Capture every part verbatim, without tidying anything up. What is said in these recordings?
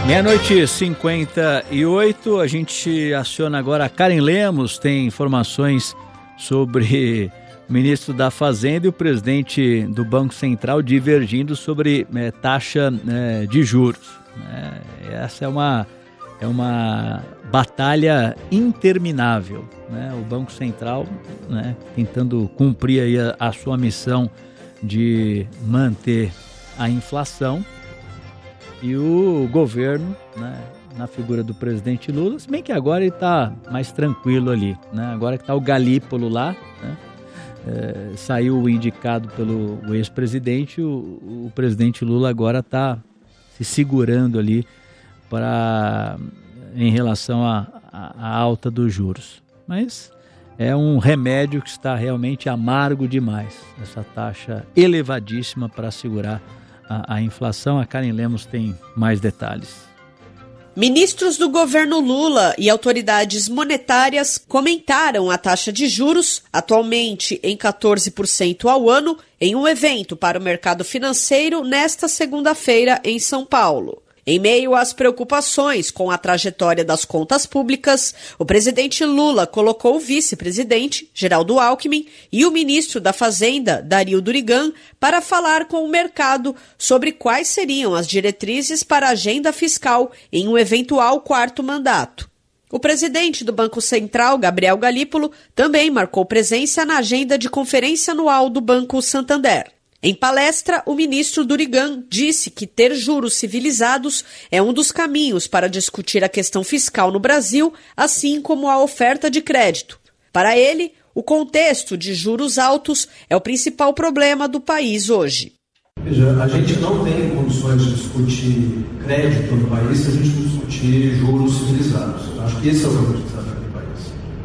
Meia-noite e cinquenta e oito, a gente aciona agora a Karen Lemos, tem informações sobre o ministro da Fazenda e o presidente do Banco Central divergindo sobre é, taxa é, de juros. É, essa é uma, é uma batalha interminável, né? O Banco Central, né, tentando cumprir aí a, a sua missão de manter a inflação, e o governo, né, na figura do presidente Lula, se bem que agora ele está mais tranquilo ali, né? Agora que está o Galípolo lá, né? É, saiu o indicado pelo o ex-presidente, o, o presidente Lula agora está se segurando ali para, em relação à alta dos juros. Mas é um remédio que está realmente amargo demais, essa taxa elevadíssima para segurar A, a inflação. A Karen Lemos tem mais detalhes. Ministros do governo Lula e autoridades monetárias comentaram a taxa de juros, atualmente em quatorze por cento ao ano, em um evento para o mercado financeiro nesta segunda-feira em São Paulo. Em meio às preocupações com a trajetória das contas públicas, o presidente Lula colocou o vice-presidente, Geraldo Alckmin, e o ministro da Fazenda, Dario Durigan, para falar com o mercado sobre quais seriam as diretrizes para a agenda fiscal em um eventual quarto mandato. O presidente do Banco Central, Gabriel Galípolo, também marcou presença na agenda de conferência anual do Banco Santander. Em palestra, o ministro Durigan disse que ter juros civilizados é um dos caminhos para discutir a questão fiscal no Brasil, assim como a oferta de crédito. Para ele, o contexto de juros altos é o principal problema do país hoje. Veja, a gente não tem condições de discutir crédito no país se a gente não discutir juros civilizados. Eu acho que esse é o grande desafio do país.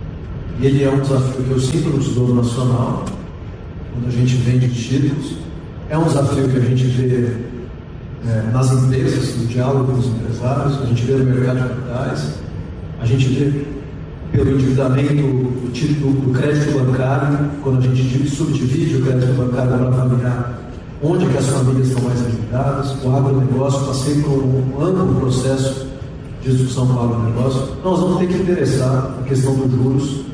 E ele é um desafio que eu sinto no Tesouro Nacional, quando a gente vende títulos. É um desafio que a gente vê é, nas empresas, no diálogo com os empresários, a gente vê no mercado de capitais, a gente vê pelo endividamento do, título, do crédito bancário, quando a gente subdivide o crédito bancário para avaliar onde que as famílias estão mais endividadas. O agronegócio, passei por um amplo processo de discussão com o agronegócio. Nós vamos ter que endereçar a questão dos juros.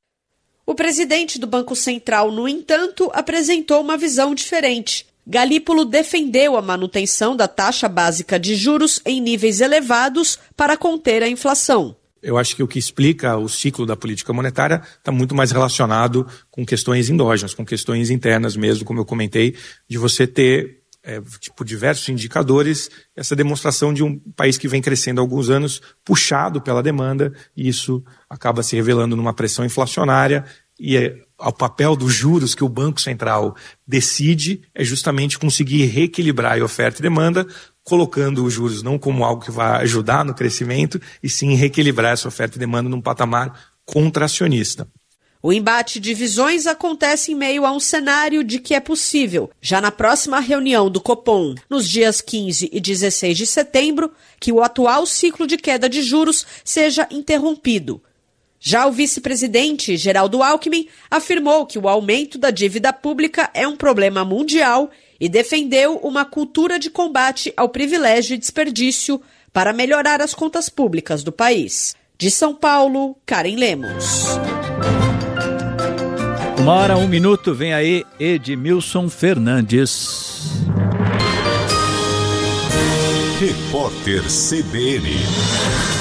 O presidente do Banco Central, no entanto, apresentou uma visão diferente. Galípolo defendeu a manutenção da taxa básica de juros em níveis elevados para conter a inflação. Eu acho que o que explica o ciclo da política monetária está muito mais relacionado com questões endógenas, com questões internas mesmo, como eu comentei, de você ter é, tipo, diversos indicadores, essa demonstração de um país que vem crescendo há alguns anos, puxado pela demanda, e isso acaba se revelando numa pressão inflacionária, e é, o papel dos juros que o Banco Central decide é justamente conseguir reequilibrar a oferta e demanda, colocando os juros não como algo que vai ajudar no crescimento, e sim reequilibrar essa oferta e demanda num patamar contracionista. O embate de visões acontece em meio a um cenário de que é possível, já na próxima reunião do Copom, nos dias quinze e dezesseis de setembro, que o atual ciclo de queda de juros seja interrompido. Já o vice-presidente, Geraldo Alckmin, afirmou que o aumento da dívida pública é um problema mundial e defendeu uma cultura de combate ao privilégio e desperdício para melhorar as contas públicas do país. De São Paulo, Karen Lemos. Uma hora, um minuto, vem aí Edmilson Fernandes. Repórter C B N.